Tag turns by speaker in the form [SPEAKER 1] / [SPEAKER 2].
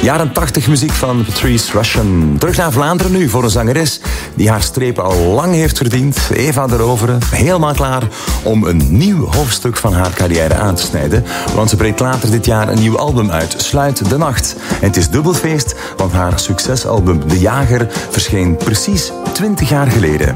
[SPEAKER 1] Jaren 80 muziek van Patrice Rushen. Terug naar Vlaanderen nu voor een zangeres die haar strepen al lang heeft verdiend. Eva de Rovere, helemaal klaar om een nieuw hoofdstuk van haar carrière aan te snijden. Want ze brengt later dit jaar een nieuw album uit, Sluit de Nacht. En het is dubbelfeest, want haar succesalbum De Jager verscheen precies 20 jaar geleden.